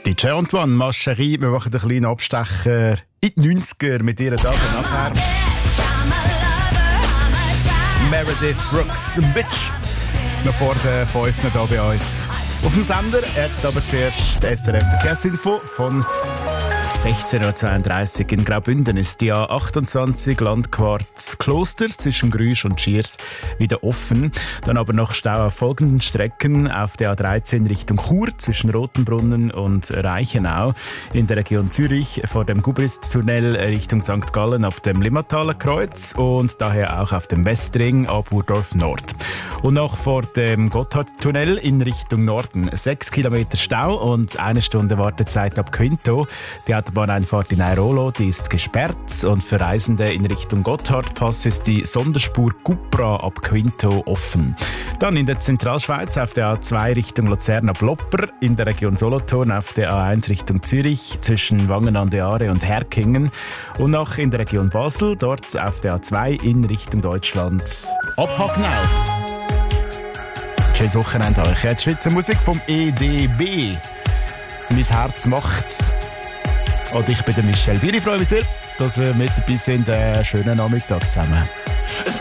DJ Antoine, Ma Chérie, wir machen einen kleinen Abstecher in die 90er mit ihren Daten nachher. Meredith Brooks, Bitch, noch vor den 5 hier bei uns. Auf dem Sender, jetzt aber zuerst die SRF Verkehrsinfo von 16.32 Uhr in Graubünden ist die A28 Landquart Klosters zwischen Grüsch und Schiers wieder offen. Dann aber noch Stau auf folgenden Strecken: auf der A13 Richtung Chur zwischen Rotenbrunnen und Reichenau, in der Region Zürich vor dem Gubrist-Tunnel Richtung St. Gallen ab dem Limmataler Kreuz und daher auch auf dem Westring ab Urdorf Nord. Und noch vor dem Gotthardtunnel in Richtung Norden 6 Kilometer Stau und 1 Stunde Wartezeit ab Quinto. Die Autobahneinfahrt in Airolo, die ist gesperrt und für Reisende in Richtung Gotthardpass ist die Sonderspur Cupra ab Quinto offen. Dann in der Zentralschweiz auf der A2 Richtung Luzern ab Lopper, in der Region Solothurn auf der A1 Richtung Zürich zwischen Wangen an der Aare und Herkingen und noch in der Region Basel, dort auf der A2 in Richtung Deutschland ab Hagnau. Schönes Wochenende euch. Jetzt Schweizer Musik vom EDB. Mein Herz macht's. Und ich bin der Michel Bier. Ich freue mich sehr, dass wir mit dabei sind. Schönen Nachmittag zusammen.